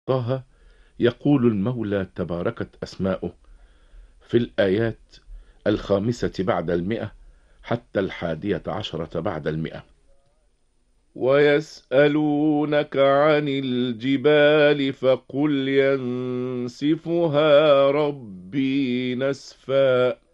طه. يقول المولى تباركت أسماؤه في الآيات 5 بعد 100 حتى 11 بعد 100: ويسألونك عن الجبال فقل ينسفها ربي نسفا